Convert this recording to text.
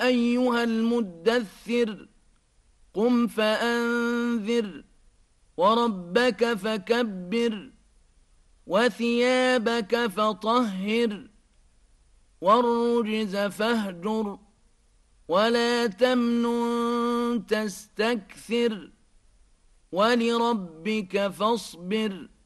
أيها المدثر قم فأنذر وربك فكبر وثيابك فطهر والرجز فاهجر ولا تمنن تستكثر ولربك فاصبر